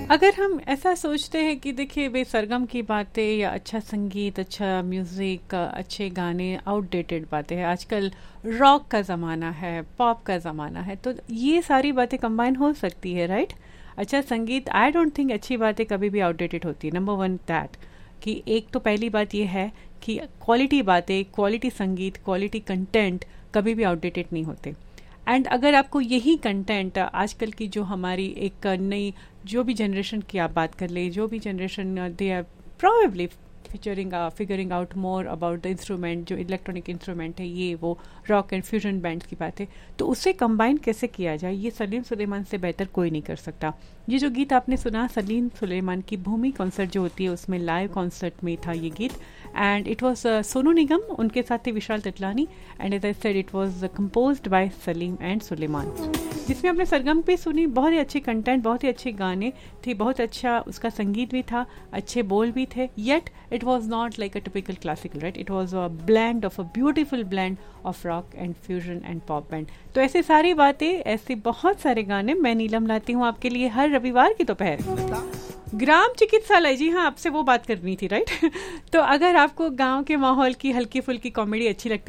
अगर हम ऐसा सोचते हैं कि देखिए वे सरगम की बातें या अच्छा संगीत, अच्छा म्यूज़िक, अच्छे गाने आउटडेटेड बातें हैं, आजकल रॉक का ज़माना है, पॉप का ज़माना है, तो ये सारी बातें कंबाइन हो सकती है, राइट? अच्छा संगीत, आई डोंट थिंक अच्छी बातें कभी भी आउटडेटेड होती है। नंबर वन दैट कि एक तो पहली बात ये है कि क्वालिटी बातें, क्वालिटी संगीत, क्वालिटी कंटेंट कभी भी आउटडेटेड नहीं होते। एंड अगर आपको यही कंटेंट आजकल की जो हमारी एक नई जो भी जनरेशन की आप बात कर ले, जो भी generation they are probably figuring out more about the instrument, जो इलेक्ट्रॉनिक इंस्ट्रूमेंट है, ये वो रॉक एंड फ्यूजन बैंड्स की बात है, तो उसे कंबाइन कैसे किया जाए, ये सलीम सुलेमान से बेहतर कोई नहीं कर सकता। ये जो गीत आपने सुना सलीम सुलेमान की भूमि कॉन्सर्ट जो होती है उसमें लाइव कॉन्सर्ट में था ये गीत, and it was Sonu Nigam, उनके साथ थे विशाल तटलानी, and as I said it was composed bye Salim and Suleman, जिसमें आपने सरगम पे सुनी। बहुत ही अच्छी कंटेंट, बहुत ही अच्छे गाने थे, बहुत अच्छा उसका संगीत भी था, अच्छे बोल भी थे, yet it was not like a typical classical, right? It was a blend of a beautiful blend of rock and fusion and pop band. तो ऐसे सारी बातें, ऐसे बहुत सारे गाने मैं नीलम लाती हूँ आपके लिए हर रविवार की दोपहर। ग्राम चिकित्सालय, जी हाँ, आपसे वो बात करनी थी, राइट? तो अगर आपको गांव के माहौल की हल्की फुल्की कॉमेडी अच्छी लगती